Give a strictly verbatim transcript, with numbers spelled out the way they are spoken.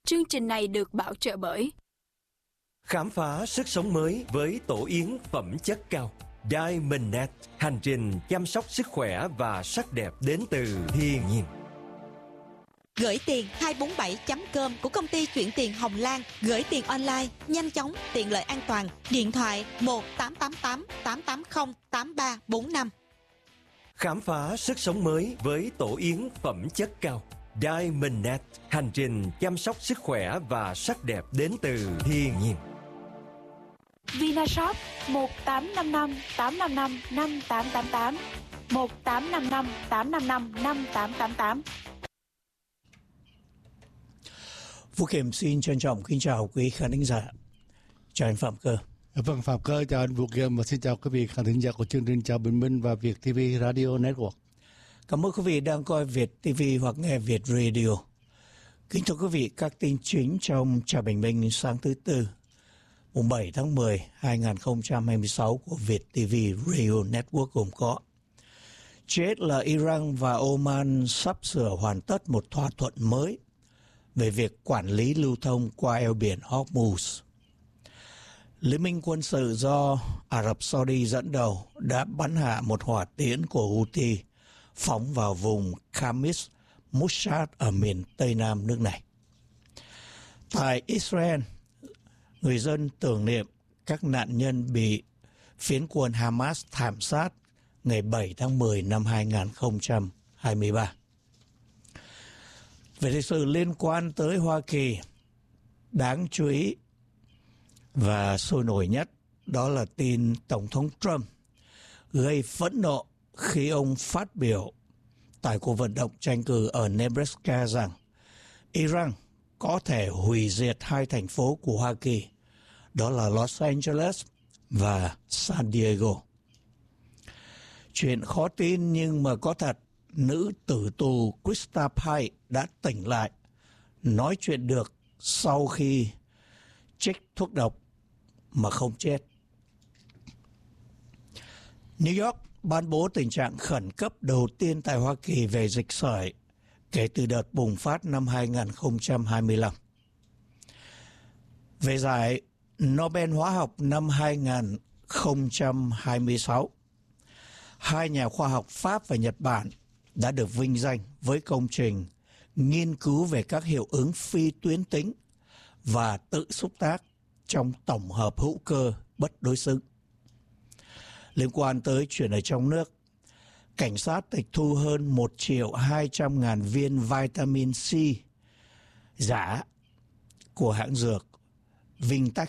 Chương trình này được bảo trợ bởi Khám phá sức sống mới với tổ yến phẩm chất cao Diamondnet, hành trình chăm sóc sức khỏe và sắc đẹp đến từ thiên nhiên. Gửi tiền hai bốn bảy chấm com của công ty chuyển tiền Hồng Lan. Gửi tiền online, nhanh chóng, tiện lợi, an toàn. Điện thoại một tám tám tám tám tám không tám ba bốn năm. Khám phá sức sống mới với tổ yến phẩm chất cao Diamondnet, hành trình chăm sóc sức khỏe và sắc đẹp đến từ thiên nhiên. Vinashop một tám năm năm tám năm năm năm tám tám tám, một tám năm năm tám năm năm năm tám tám tám. Phú Kiểm xin trân trọng kính chào quý khán thính giả. Chào anh Phạm Cơ. Vâng, Phạm Cơ chào anh Vũ Kiểm và xin chào quý vị khán thính giả của chương trình Chào Bình Minh và Việt ti vi Radio Network. Cảm ơn quý vị đang coi Việt ti vi hoặc nghe Việt Radio. Kính thưa quý vị, các tin chính trong Chào Bình Minh sáng thứ Tư, mùng bảy tháng mười năm hai nghìn không trăm hai mươi sáu của Việt ti vi Radio Network gồm có: chết là Iran và Oman sắp sửa hoàn tất một thỏa thuận mới về việc quản lý lưu thông qua eo biển Hormuz. Liên minh quân sự do Ả Rập Saudi dẫn đầu đã bắn hạ một hỏa tiễn của Houthi phóng vào vùng Khamis Mushat ở miền Tây Nam nước này. Tại Israel, người dân tưởng niệm các nạn nhân bị phiến quân Hamas thảm sát ngày bảy tháng mười năm hai nghìn không trăm hai mươi ba. Về lịch sử liên quan tới Hoa Kỳ, đáng chú ý và sôi nổi nhất đó là tin Tổng thống Trump gây phẫn nộ khi ông phát biểu tại cuộc vận động tranh cử ở Nebraska rằng Iran có thể hủy diệt hai thành phố của Hoa Kỳ, đó là Los Angeles và San Diego. Chuyện khó tin nhưng mà có thật, nữ tử tù Krista Pike đã tỉnh lại, nói chuyện được sau khi chích thuốc độc mà không chết. New York ban bố tình trạng khẩn cấp đầu tiên tại Hoa Kỳ về dịch sởi kể từ đợt bùng phát năm hai nghìn không trăm hai mươi lăm. Về giải Nobel hóa học năm hai nghìn không trăm hai mươi sáu, hai nhà khoa học Pháp và Nhật Bản đã được vinh danh với công trình nghiên cứu về các hiệu ứng phi tuyến tính và tự xúc tác trong tổng hợp hữu cơ bất đối xứng. Liên quan tới chuyện ở trong nước, cảnh sát tịch thu hơn một triệu hai trăm ngàn viên vitamin C giả của hãng dược Vintac